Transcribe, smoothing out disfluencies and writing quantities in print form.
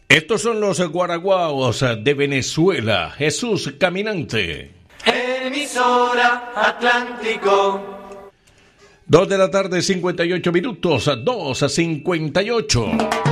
Estos son los guaraguaos de Venezuela. Jesús Caminante. Emisora Atlántico. 2 de la tarde, 58 minutos, 2:58.